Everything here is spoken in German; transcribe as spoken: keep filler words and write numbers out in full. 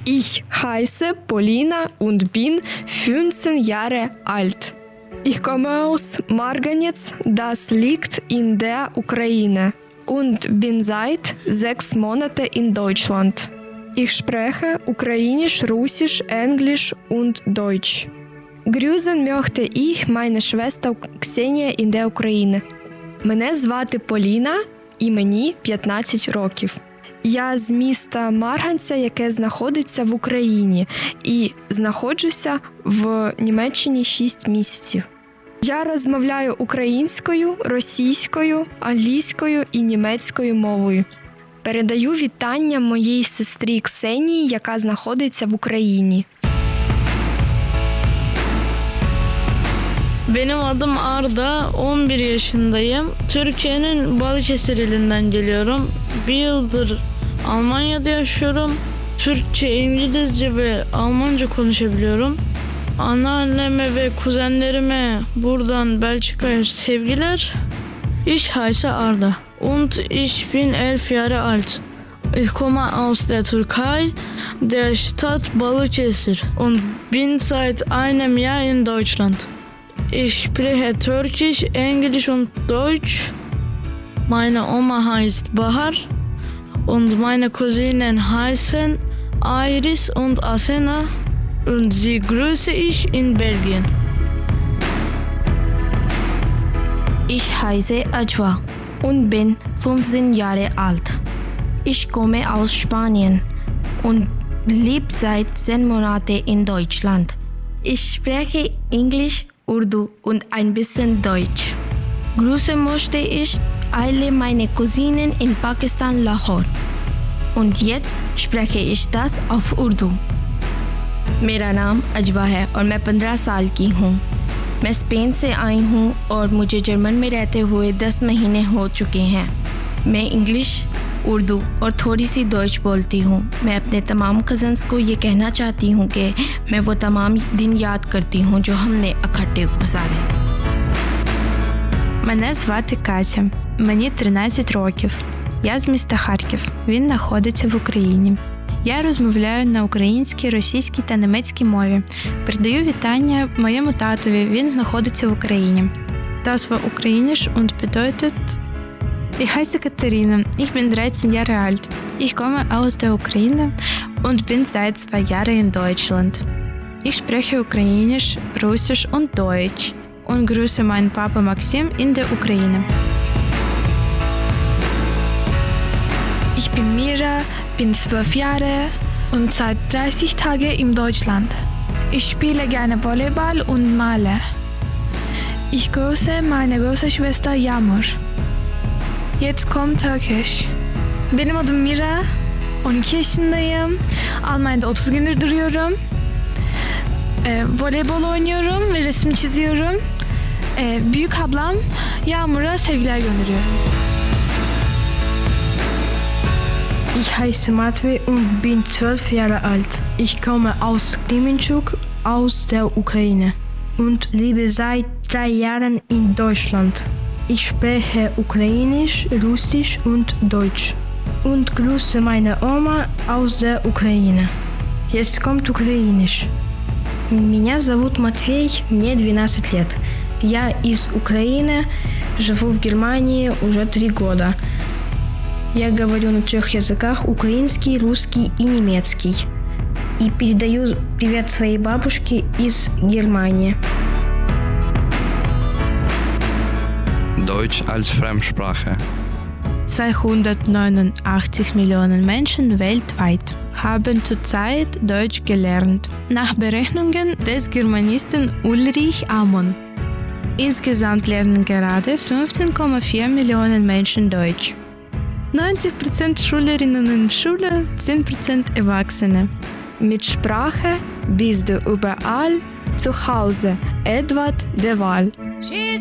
Ich heiße Polina und bin fünfzehn Jahre alt. Ich komme aus Marganec, das liegt in der Ukraine, und bin seit sechs Monaten in Deutschland. Ich spreche Ukrainisch, Russisch, Englisch und Deutsch. Grüßen möchte ich meine Schwester Ксенія in der Україні. Мене звати Поліна і мені п'ятнадцять років. Я з міста Марганця, яке знаходиться в Україні, і знаходжуся в Німеччині шість місяців. Я розмовляю українською, російською, англійською і німецькою мовою. Передаю вітання моїй сестрі Ксенії, яка знаходиться в Україні. Benim adım Arda, on bir yaşındayım. Türkiye'nin Balıkesir ilinden geliyorum. Bir yıldır Almanya'da yaşıyorum. Türkçe, İngilizce ve Almanca konuşabiliyorum. Anneanneme ve kuzenlerime buradan Belçika'ya sevgiler. Ich heiße Arda und ich bin elf Jahre alt. Ich komme aus der Türkei, der Stadt Balıkesir und bin seit einem Jahr in Deutschland. Ich spreche Türkisch, Englisch und Deutsch. Meine Oma heißt Bahar und meine Cousinen heißen Iris und Asena und sie grüße ich in Belgien. Ich heiße Ajwa und bin fünfzehn Jahre alt. Ich komme aus Spanien und lebe seit zehn Monaten in Deutschland. Ich spreche Englisch, Urdu und ein bisschen Deutsch. Grüßen möchte ich alle meine Cousinen in Pakistan, Lahore. Und jetzt spreche ich das auf Urdu. मेरा नाम अजवा है और मैं पंद्रह साल की हूँ। मैं स्पेन से आई हूँ और मुझे जर्मन में रहते हुए दस महीने हो चुके हैं। मैं इंग्लिश, उर्दू और थोड़ी सी डॉइच बोलती हूँ। मैं अपने तमाम कज़न्स को ये कहना चाहती हूँ कि मैं वो तमाम दिन याद करती हूँ जो हमने इकट्ठे गुजारे। Мене звати Катя. Мені тринадцять років. Я з міста Харків. Він знаходиться в Україні. Я розмовляю на українській, російській та німецькій мові. Передаю вітання моєму татові. Він знаходиться в Україні. Das war ukrainisch und bedeutet: Ich heiße Katharina. Ich bin dreizehn Jahre alt. Ich komme aus der Ukraine und bin seit zwei Jahren in Deutschland. Ich spreche Ukrainisch, Russisch und Deutsch und grüße meinen Papa Maxim in der Ukraine. Ich bin Mira, bin zwölf Jahre und seit dreißig Tagen in Deutschland. Ich spiele gerne Volleyball und male. Ich grüße meine große Schwester Yağmur. Jetzt kommt Türkisch. Benim adım Mira, on iki yaşındayım. Almanya'da otuz gündür duruyorum. E, voleybol oynuyorum ve resim çiziyorum. E, büyük ablam Yağmur'a sevgiler gönderiyorum. Ich heiße Matvey und bin zwölf Jahre alt. Ich komme aus Kremenchuk, aus der Ukraine und lebe seit drei Jahren in Deutschland. Ich spreche Ukrainisch, Russisch und Deutsch und grüße meine Oma aus der Ukraine. Jetzt kommt Ukrainisch. Меня зовут Матвей, мне двенадцать лет. Я из Украины, живу в Германии уже три года. Я говорю на трех языках: украинский, русский и немецкий. И передаю привет своей бабушке из Германии. Deutsch als Fremdsprache. zweihundertneunundachtzig Millionen Menschen weltweit haben zurzeit Deutsch gelernt, nach Berechnungen des Germanisten Ulrich Amon. Insgesamt lernen gerade fünfzehn Komma vier Millionen Menschen Deutsch. neunzig Prozent Schülerinnen in Schule, zehn Prozent Erwachsene. Mit Sprache bist du überall zu Hause. Edward de Waal.